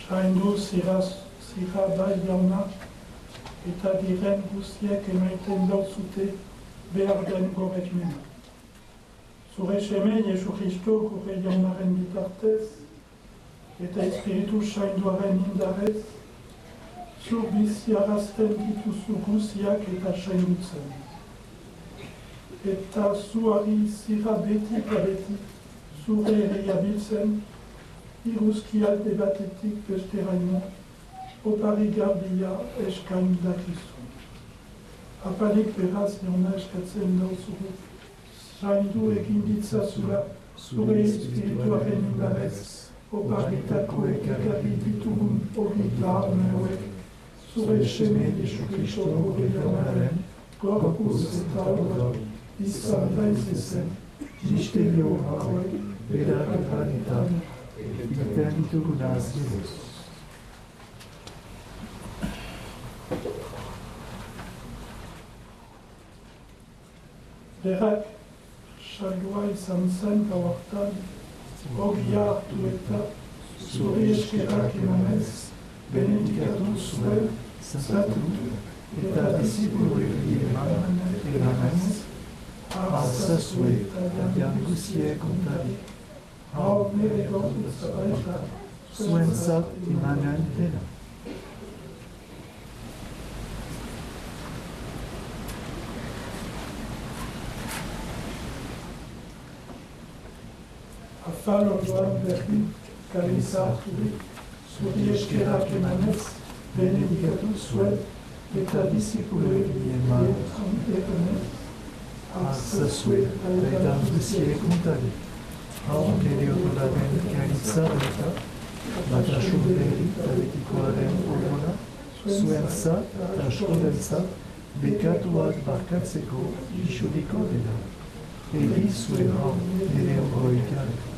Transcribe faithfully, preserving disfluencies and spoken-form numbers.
Zaindu zira, zira bai jauna, eta diren guztiek emaiten dauzute behar den gorekmena. Zure seme Jesu Kristo gure jaunaren bitartez, eta espiritu zainduaren indarez, zu biziarazten dituzu guztiak eta zaindutzen. Eta zuari zira beti eta beti, zure ere jabiltzen, iruzki alde batetik besteraino, opari garbia eskain dakizu. Apalik beraz jauna eskatzen dauzugu, zaindu egin ditzazula, zure espirituaren indarez, oparitako ekarri ditugun hori larme hauek, zure seme Jesu Kristo gure jaunaren, gorpuz eta hori, izan daiz ezen, misterio hauek, berak eranetan, egiten ditugunaz Jezus. Berak, saioa izan zen gauartan, ogia hartu eta zure eskerak emanez, benedikatu zuen, zatu, eta disipuluei emanez, arzazue eta guzie kontari, hau nire gorputza baita, zuen zat imanen dena. Afal ondoan berri, kaliza harturik, zuri eskerak emanez, benedikatu zuen, eta disipuluei emanez, arzazue eta guzie kontari. Hau nire odolaren kaliza baita, bata surderi tabetikoaren odona, zuen zat eta askoren zat, bekatuak barkatzeko isuriko dena. Egi zuen hau nire oroikaren.